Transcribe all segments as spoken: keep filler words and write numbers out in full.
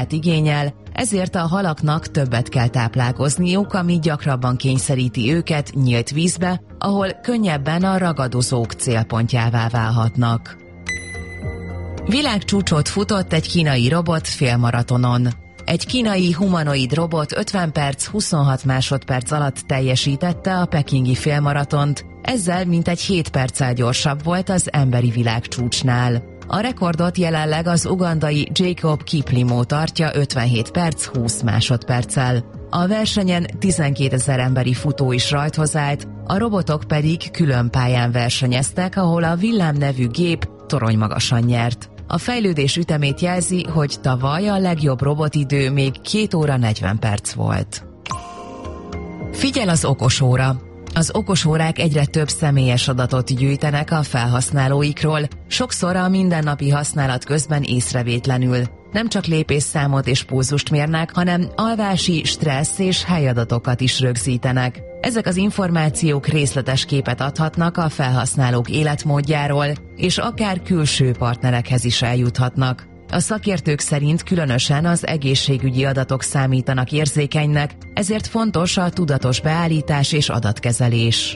igényel, ezért a halaknak többet kell táplálkozniuk, ami gyakrabban kényszeríti őket nyílt vízbe, ahol könnyebben a ragadozók célpontjává válhatnak. Világcsúcsot futott egy kínai robot félmaratonon. Egy kínai humanoid robot ötven perc huszonhat másodperc alatt teljesítette a pekingi félmaratont, ezzel mintegy hét perccel gyorsabb volt az emberi világcsúcsnál. A rekordot jelenleg az ugandai Jacob Kiplimo tartja ötvenhét perc húsz másodperccel. A versenyen tizenkétezer emberi futó is rajthoz állt, a robotok pedig külön pályán versenyeztek, ahol a Villám nevű gép toronymagasan nyert. A fejlődés ütemét jelzi, hogy tavaly a legjobb robotidő még két óra negyven perc volt. Figyel az okosóra! Az okosórák egyre több személyes adatot gyűjtenek a felhasználóikról, sokszor a mindennapi használat közben észrevétlenül. Nem csak lépésszámot és pulzust mérnek, hanem alvási, stressz és helyadatokat is rögzítenek. Ezek az információk részletes képet adhatnak a felhasználók életmódjáról, és akár külső partnerekhez is eljuthatnak. A szakértők szerint különösen az egészségügyi adatok számítanak érzékenynek, ezért fontos a tudatos beállítás és adatkezelés.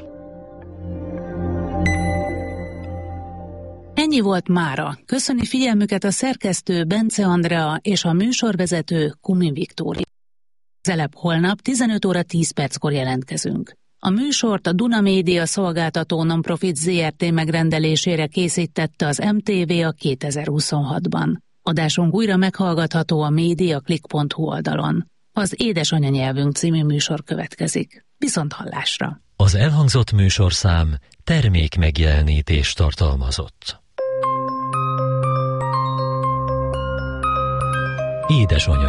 Ennyi volt mára. Köszöni figyelmüket a szerkesztő Bence Andrea és a műsorvezető Kumin Viktória. Zelebb holnap tizenöt óra tíz perckor jelentkezünk. A műsort a Duna Média szolgáltató non-profit zé er té megrendelésére készítette az em té vé a kétezer-huszonhatban. Adásunk újra meghallgatható a mediaclick pont hu oldalon. Az Édesanyanyelvünk című műsor következik. Viszont hallásra! Az elhangzott műsorszám termék megjelenítést tartalmazott. Édesanyanyelv.